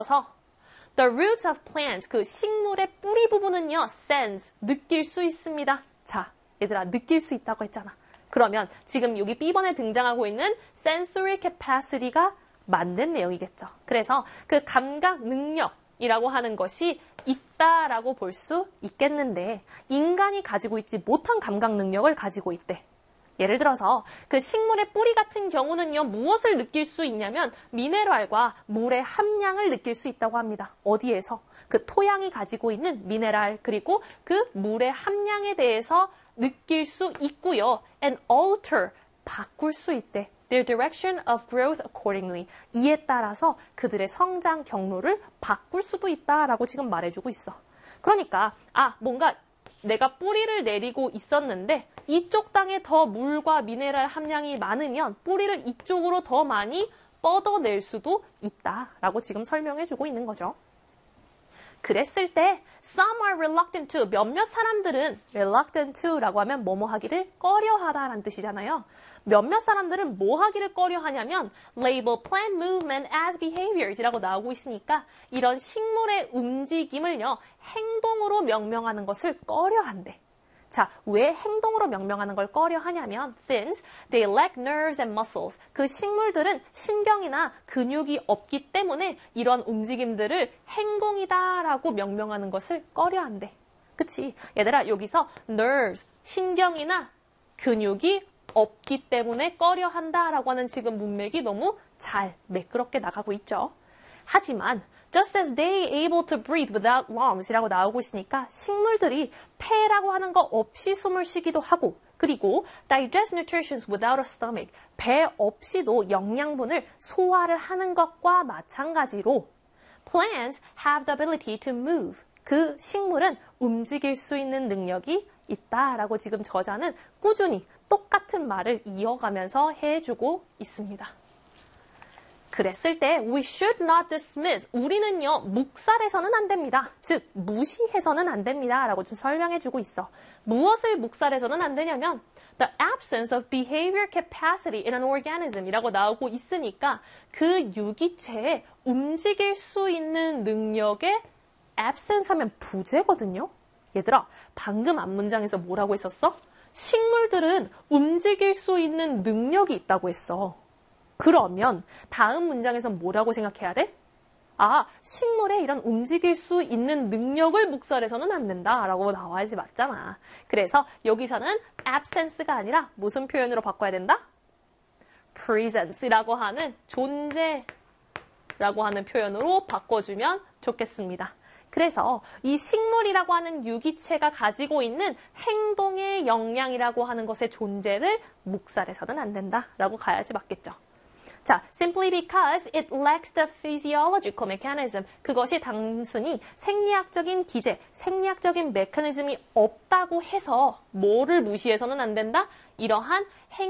The roots of plants, 그 식물의 뿌리 부분은요, sense, 느낄 수 있습니다. 자, 얘들아, 느낄 수 있다고 했잖아. 그러면 지금 여기 B번에 등장하고 있는 sensory capacity가 맞는 내용이겠죠. 그래서 그 감각 능력이라고 하는 것이 있다라고 볼 수 있겠는데 인간이 가지고 있지 못한 감각 능력을 가지고 있대. 예를 들어서 그 식물의 뿌리 같은 경우는요. 무엇을 느낄 수 있냐면 미네랄과 물의 함량을 느낄 수 있다고 합니다. 어디에서? 그 토양이 가지고 있는 미네랄 그리고 그 물의 함량에 대해서 느낄 수 있고요. And alter, 바꿀 수 있대. Their direction of growth accordingly. 이에 따라서 그들의 성장 경로를 바꿀 수도 있다라고 지금 말해주고 있어. 그러니까 뭔가 내가 뿌리를 내리고 있었는데 이쪽 땅에 더 물과 미네랄 함량이 많으면 뿌리를 이쪽으로 더 많이 뻗어낼 수도 있다라고 지금 설명해주고 있는 거죠. 그랬을 때 some are reluctant to, 몇몇 사람들은 reluctant to라고 하면 뭐뭐 하기를 꺼려하다라는 뜻이잖아요. 몇몇 사람들은 뭐 하기를 꺼려하냐면 label plant movement as behaviors이라고 나오고 있으니까 이런 식물의 움직임을요 행동으로 명명하는 것을 꺼려한대. 자, 왜 행동으로 명명하는 걸 꺼려하냐면 since they lack nerves and muscles. 그 식물들은 신경이나 근육이 없기 때문에 이런 움직임들을 행동이다라고 명명하는 것을 꺼려한대. 그치? 얘들아, 여기서 nerves, 신경이나 근육이 없기 때문에 꺼려한다라고 하는 지금 문맥이 너무 잘 매끄럽게 나가고 있죠. 하지만 just as they able to breathe without lungs이라고 나오고 있으니까 식물들이 폐라고 하는 거 없이 숨을 쉬기도 하고 그리고 digest nutrition without a stomach, 배 없이도 영양분을 소화를 하는 것과 마찬가지로 plants have the ability to move. 그 식물은 움직일 수 있는 능력이 있다라고 지금 저자는 꾸준히 똑같은 말을 이어가면서 해주고 있습니다. 그랬을 때 we should not dismiss. 우리는요 묵살해서는 안 됩니다. 즉 무시해서는 안 됩니다. 라고 좀 설명해주고 있어. 무엇을 묵살해서는 안 되냐면 the absence of behavior capacity in an organism 이라고 나오고 있으니까 그 유기체에 움직일 수 있는 능력의 absence 하면 부재거든요. 얘들아 방금 앞문장에서 뭐라고 했었어? 식물들은 움직일 수 있는 능력이 있다고 했어. 그러면 다음 문장에서 뭐라고 생각해야 돼? 식물에 이런 움직일 수 있는 능력을 묵살해서는 안 된다라고 나와야지 맞잖아. 그래서 여기서는 absence가 아니라 무슨 표현으로 바꿔야 된다? presence라고 하는 존재라고 하는 표현으로 바꿔주면 좋겠습니다. 그래서 이 식물이라고 하는 유기체가 가지고 있는 행동의 역량이라고 하는 것의 존재를 묵살해서는 안 된다라고 가야지 맞겠죠. 자, simply because it lacks the physiological mechanism. 그것이 단순히 생리학적인 기제, 생리학적인 메커니즘이 없다고 해서 뭐를 무시해서는 안 된다? 이러한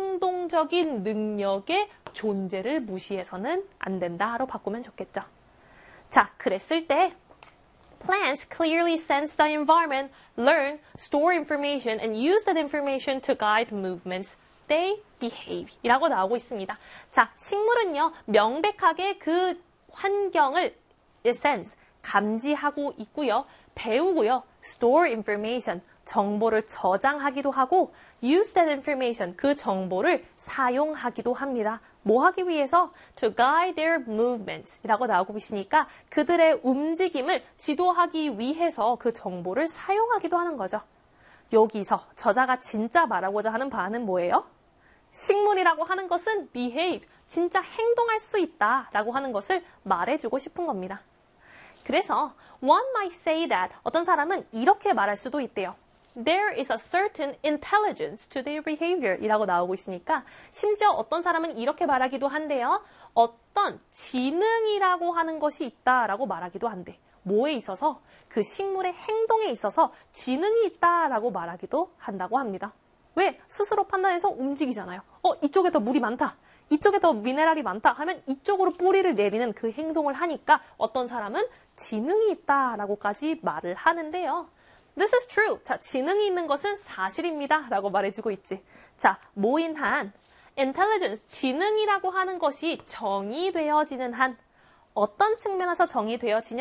행동적인 능력의 존재를 무시해서는 안 된다로 바꾸면 좋겠죠. 자, 그랬을 때 plants clearly sense the environment, learn, store information, and use that information to guide movements. They behave 이라고 나오고 있습니다. 자, 식물은요, 명백하게 그 환경을 sense, 감지하고 있고요, 배우고요, store information, 정보를 저장하기도 하고, use that information, 그 정보를 사용하기도 합니다. 뭐 하기 위해서? To guide their movements 이라고 나오고 있으니까 그들의 움직임을 지도하기 위해서 그 정보를 사용하기도 하는 거죠. 여기서 저자가 진짜 말하고자 하는 바는 뭐예요? 식물이라고 하는 것은 behave, 진짜 행동할 수 있다라고 하는 것을 말해주고 싶은 겁니다. 그래서 one might say that 어떤 사람은 이렇게 말할 수도 있대요. There is a certain intelligence to their behavior 이라고 나오고 있으니까 심지어 어떤 사람은 이렇게 말하기도 한대요. 어떤 지능이라고 하는 것이 있다라고 말하기도 한대. 뭐에 있어서? 그 식물의 행동에 있어서 지능이 있다라고 말하기도 한다고 합니다. 왜? 스스로 판단해서 움직이잖아요. 이쪽에 더 물이 많다. 이쪽에 더 미네랄이 많다 하면 이쪽으로 뿌리를 내리는 그 행동을 하니까 어떤 사람은 지능이 있다라고까지 말을 하는데요. This is true. 자, 지능이 있는 것은 사실입니다. 라고 말해주고 있지. 자, 모인 한 intelligence, 지능이라고 하는 것이 정의되어지는 한 어떤 측면에서 정의되어지냐?